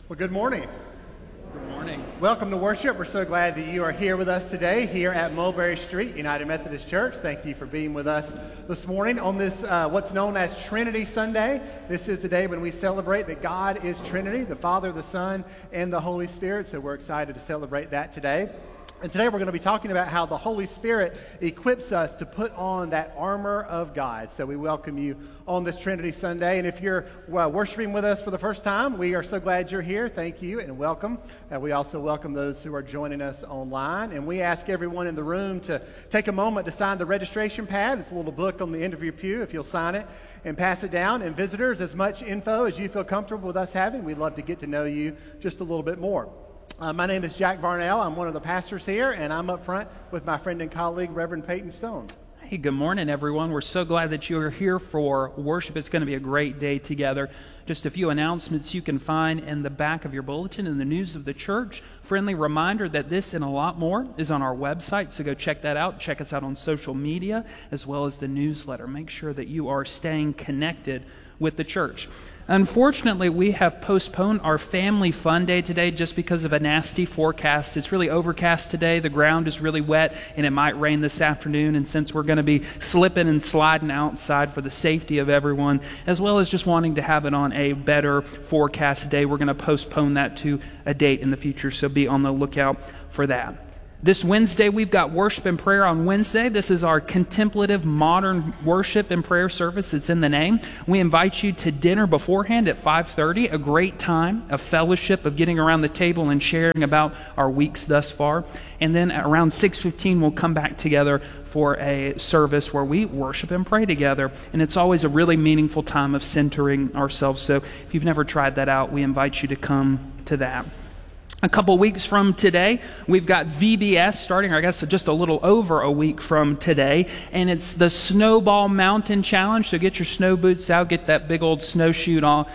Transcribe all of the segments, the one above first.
Well, good morning. Good morning. Welcome to worship. We're so glad that you are here with us today here at Mulberry Street United Methodist Church. Thank you for being with us this morning on this what's known as Trinity Sunday. This is the day when we celebrate that God is Trinity, the Father, the Son, and the Holy Spirit. So we're excited to celebrate that today. And today we're going to be talking about how the Holy Spirit equips us to put on that armor of God. So we welcome you on this Trinity Sunday. And if you're worshiping with us for the first time, we are so glad you're here. Thank you and welcome. We also welcome those who are joining us online. And we ask everyone in the room to take a moment to sign the registration pad. It's a little book on the end of your pew. If you'll sign it and pass it down. And visitors, as much info as you feel comfortable with us having, we'd love to get to know you just a little bit more. My name is Jack Varnell. I'm one of the pastors here, and I'm up front with my friend and colleague, Reverend Peyton Stone. Hey, good morning, everyone. We're so glad that you're here for worship. It's going to be a great day together. Just a few announcements you can find in the back of your bulletin in the news of the church. Friendly reminder that this and a lot more is on our website, so go check that out. Check us out on social media as well as the newsletter. Make sure that you are staying connected with the church. Unfortunately, we have postponed our family fun day today just because of a nasty forecast. It's really overcast today. The ground is really wet, and it might rain this afternoon. And since we're going to be slipping and sliding outside for the safety of everyone, as well as just wanting to have it on a better forecast day, we're going to postpone that to a date in the future. So be on the lookout for that. This Wednesday, we've got worship and prayer on Wednesday. This is our contemplative modern worship and prayer service. It's in the name. We invite you to dinner beforehand at 5:30, a great time, a fellowship of getting around the table and sharing about our weeks thus far. And then around 6:15, we'll come back together for a service where we worship and pray together. And it's always a really meaningful time of centering ourselves. So if you've never tried that out, we invite you to come to that. A couple weeks from today, we've got VBS starting, or I guess just a little over a week from today, and it's the Snowball Mountain Challenge. So get your snow boots out, get that big old snowsuit on.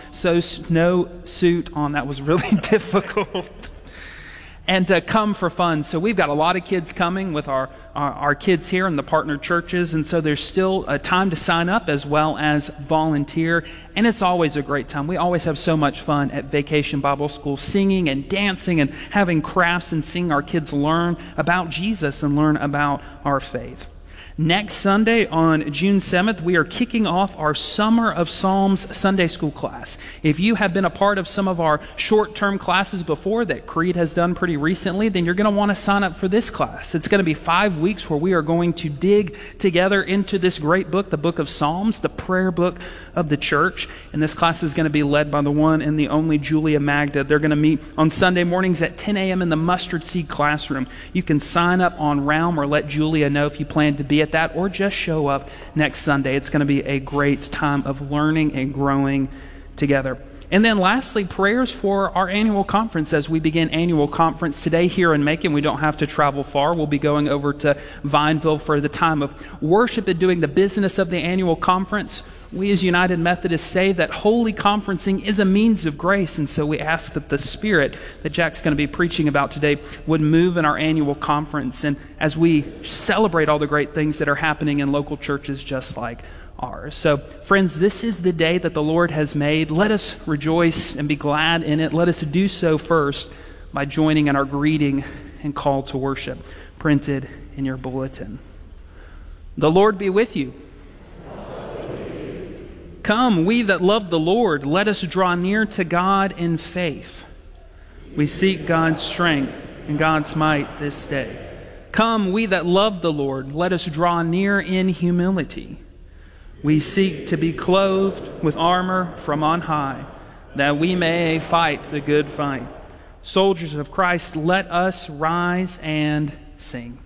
That was really difficult. And come for fun. So we've got a lot of kids coming with our kids here in the partner churches, and so there's still a time to sign up as well as volunteer, and it's always a great time. We always have so much fun at Vacation Bible School, singing and dancing and having crafts and seeing our kids learn about Jesus and learn about our faith. Next Sunday on June 7th, we are kicking off our Summer of Psalms Sunday School class. If you have been a part of some of our short-term classes before that Creed has done pretty recently, then you're going to want to sign up for this class. It's going to be 5 weeks where we are going to dig together into this great book, the book of Psalms, the prayer book of the church. And this class is going to be led by the one and the only Julia Magda. They're going to meet on Sunday mornings at 10 a.m. in the Mustard Seed classroom. You can sign up on Realm or let Julia know if you plan to be at that, or just show up next Sunday. It's going to be a great time of learning and growing together. And then lastly, prayers for our annual conference as we begin annual conference today here in Macon. We don't have to travel far. We'll be going over to Vineville for the time of worship and doing the business of the annual conference. We as United Methodists say that holy conferencing is a means of grace, and so we ask that the Spirit that Jack's going to be preaching about today would move in our annual conference, and as we celebrate all the great things that are happening in local churches just like ours. So, friends, this is the day that the Lord has made. Let us rejoice and be glad in it. Let us do so first by joining in our greeting and call to worship, printed in your bulletin. The Lord be with you. Come, we that love the Lord, let us draw near to God in faith. We seek God's strength and God's might this day. Come, we that love the Lord, let us draw near in humility. We seek to be clothed with armor from on high, that we may fight the good fight. Soldiers of Christ, let us rise and sing.